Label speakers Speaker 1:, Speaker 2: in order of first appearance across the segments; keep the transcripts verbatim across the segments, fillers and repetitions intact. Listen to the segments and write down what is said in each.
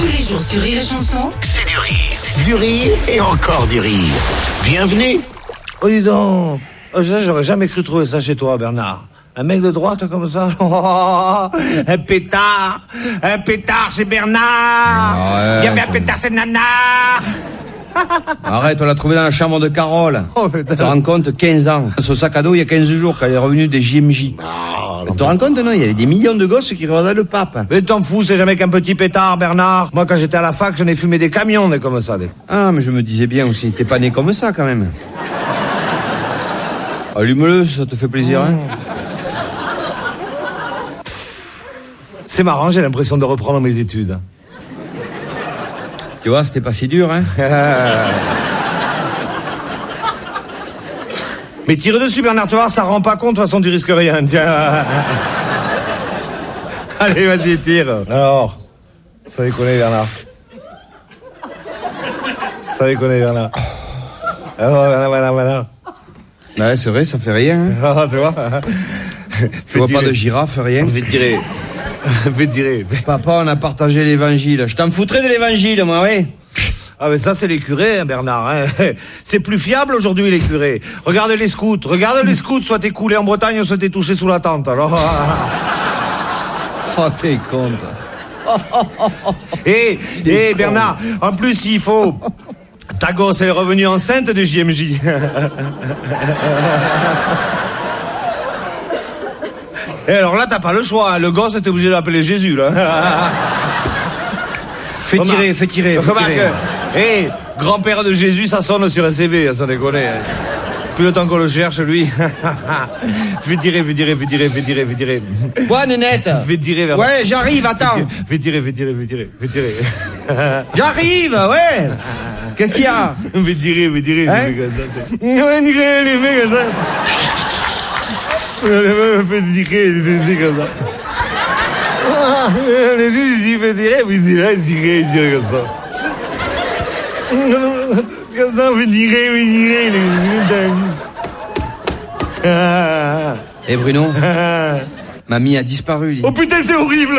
Speaker 1: Tous les jours sur Rire et Chanson,
Speaker 2: c'est du rire. Du rire et encore du rire. Bienvenue.
Speaker 3: Oh, dis donc. Oh, j'aurais jamais cru trouver ça chez toi, Bernard. Un mec de droite comme ça. Oh, un pétard. Un pétard chez Bernard.
Speaker 4: Ouais,
Speaker 3: Il y avait un pétard chez Nana.
Speaker 4: Arrête, on l'a trouvé dans la chambre de Carole.
Speaker 3: Oh,
Speaker 4: tu te rends compte, quinze ans. Son sac à dos, il y a quinze jours, quand elle est revenue des J M J.
Speaker 3: Oh,
Speaker 4: tu te rends compte, non? Il y avait des millions de gosses qui regardaient le pape.
Speaker 3: Mais t'en fous, c'est jamais qu'un petit pétard, Bernard. Moi, quand j'étais à la fac, j'en ai fumé des camions, des comme ça. Des...
Speaker 4: Ah, mais je me disais bien aussi, t'es pas né comme ça, quand même. Allume-le, ça te fait plaisir, hein?
Speaker 3: C'est marrant, j'ai l'impression de reprendre mes études.
Speaker 4: Tu vois, c'était pas si dur, hein?
Speaker 3: Mais tire dessus, Bernard, tu vois, ça rend pas compte, de toute façon, tu risques rien, tiens. Allez, vas-y, tire. Alors, ça déconne, Bernard. Ça déconne, Bernard. Oh, Bernard, Bernard, Bernard.
Speaker 4: Ouais, c'est vrai, ça fait rien, hein?
Speaker 3: Ah, tu vois?
Speaker 4: Tu vois pas de girafe, rien?
Speaker 3: Fais tirer. Fais tirer.
Speaker 4: Papa, on a partagé l'évangile. Je t'en foutrais de l'évangile, moi, oui.
Speaker 3: Ah, mais ça, c'est les curés, hein, Bernard. Hein. C'est plus fiable aujourd'hui, les curés. Regarde les scouts. Regarde les scouts, soit t'es coulé en Bretagne, soit t'es touché sous la tente. Alors.
Speaker 4: Oh, t'es con.
Speaker 3: Eh, eh, Bernard, en plus, il faut... Ta gosse, elle est revenue enceinte de J M J. Et alors là, t'as pas le choix. Hein. Le gosse, t'es obligé de l'appeler Jésus, là.
Speaker 4: Fais tirer, fais tirer, fais tirer.
Speaker 3: Eh, grand-père de Jésus, ça sonne sur un C V, ça déconne. Plus le temps qu'on le cherche, lui. Fais tirer, fais tirer, fais tirer, fais tirer, fais tirer.
Speaker 4: Quoi, Nénette?
Speaker 3: Fais tirer vers...
Speaker 4: Ouais, j'arrive, attends.
Speaker 3: Fais tirer, fais tirer, fais tirer, fais tirer.
Speaker 4: J'arrive, ouais. Qu'est-ce qu'il y a?
Speaker 3: Fais tirer, fais tirer.
Speaker 4: Hein?
Speaker 3: Fais tirer, les mecs, ça. Fais tirer, les comme ça. Les juges, ils font tirer, puis ils disent, ils tirer, ils tirent comme ça. Comme ça, on fait tirer, on fait tirer.
Speaker 4: Eh Bruno, mamie a disparu. Lui.
Speaker 3: Oh putain, c'est horrible.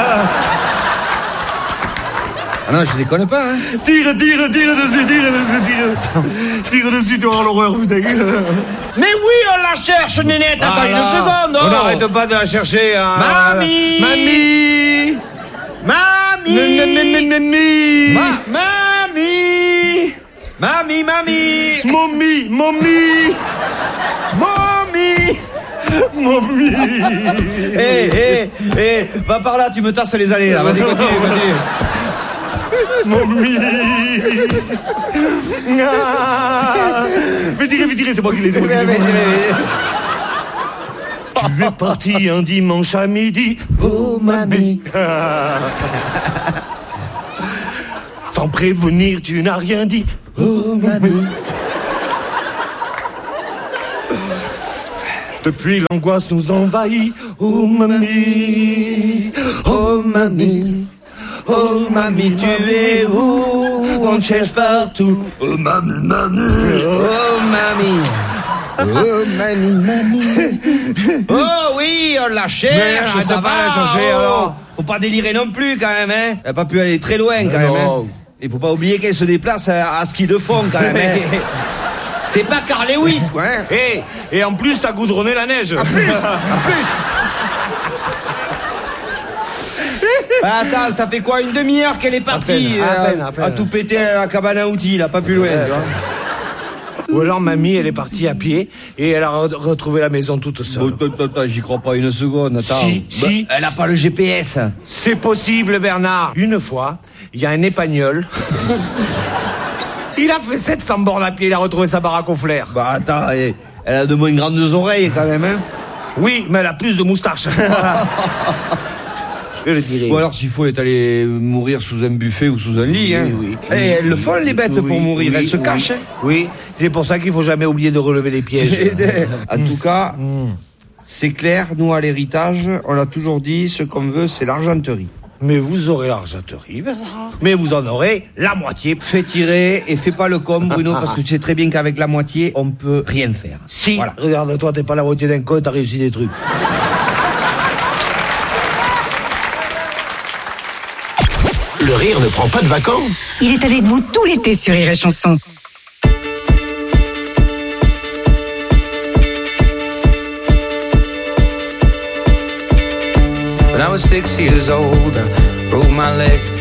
Speaker 4: Ah non, je déconne pas, hein.
Speaker 3: Tire, tire, tire dessus, tire dessus, tire. Tire dessus, tu vas avoir l'horreur, putain.
Speaker 4: Mais oui, on la cherche, Nénette. Attends
Speaker 3: ah,
Speaker 4: une
Speaker 3: là.
Speaker 4: seconde.
Speaker 3: On
Speaker 4: Oh.
Speaker 3: n'arrête pas de la chercher. Hein.
Speaker 4: Mamie.
Speaker 3: Mamie.
Speaker 4: Mamie.
Speaker 3: Mamie.
Speaker 4: Ma- mamie. Mamie, mamie.
Speaker 3: Mommy, mommy.
Speaker 4: Momie.
Speaker 3: Mommy.
Speaker 4: Eh, eh, eh, va par là, tu me tasses les allées, là. Vas-y, continue, continue.
Speaker 3: Mommy. Ah. Fais tirer, fais tirer, c'est moi qui les ai. Tu es parti un dimanche à midi, oh mamie. Sans prévenir, tu n'as rien dit, oh mamie. Depuis l'angoisse nous envahit, oh mamie, oh mamie. Oh mamie, tu es où? On te cherche partout. Oh mamie, mamie.
Speaker 4: Oh mamie. Oh mamie, mamie. Oh oui, on la cherche,
Speaker 3: Mais
Speaker 4: ça
Speaker 3: arrête pas
Speaker 4: va.
Speaker 3: de la chercher,
Speaker 4: oh.
Speaker 3: alors.
Speaker 4: Faut pas délirer non plus quand même, hein. Elle a pas pu aller très loin quand
Speaker 3: Mais
Speaker 4: même.
Speaker 3: non.
Speaker 4: Hein. Il faut pas oublier qu'elle se déplace à, à ski de fond quand même. Hein. C'est pas Carl Lewis, quoi. Hein.
Speaker 3: Et, et en plus, t'as goudronné la neige.
Speaker 4: En plus, en plus. Ah, attends, ça fait quoi, une demi-heure qu'elle est partie
Speaker 3: À peine, à
Speaker 4: euh,
Speaker 3: peine, à peine.
Speaker 4: à tout péter à la cabane à outils, là, pas plus loin. Tu vois.
Speaker 3: Ou alors mamie, elle est partie à pied et elle a re- retrouvé la maison toute seule.
Speaker 4: Oh, attends, attends, j'y crois pas une seconde, attends.
Speaker 3: Si,
Speaker 4: Bah,
Speaker 3: si.
Speaker 4: Elle a pas le G P S.
Speaker 3: C'est possible, Bernard. Une fois, il y a un épagnol. Il a fait sept cents bornes à pied, il a retrouvé sa baraque au flair.
Speaker 4: Bah attends, elle, elle a de moins grandes oreilles quand même, hein.
Speaker 3: Oui, mais elle a plus de moustaches. Je le dirais.
Speaker 4: Ou alors s'il faut, elle est allée mourir sous un buffet ou sous un lit, hein.
Speaker 3: Oui, oui.
Speaker 4: Et elles le font les bêtes
Speaker 3: Oui,
Speaker 4: pour mourir,
Speaker 3: oui,
Speaker 4: elles se
Speaker 3: oui.
Speaker 4: cachent, hein.
Speaker 3: Oui, c'est pour ça qu'il faut jamais oublier de relever les pièges.
Speaker 4: En tout cas, c'est clair, nous à l'héritage, on l'a toujours dit, ce qu'on veut, c'est l'argenterie.
Speaker 3: Mais vous aurez l'argenterie, Bernard. Mais vous en aurez la moitié.
Speaker 4: Fais tirer et fais pas le con, Bruno, parce que tu sais très bien qu'avec la moitié, on peut rien faire.
Speaker 3: Si,
Speaker 4: Voilà.
Speaker 3: regarde-toi, t'es pas la moitié d'un con, t'as réussi des trucs.
Speaker 2: Le Rire ne prend pas de vacances.
Speaker 1: Il est avec vous tout l'été sur Rire et Chanson.
Speaker 5: When I was six years old, I broke my leg.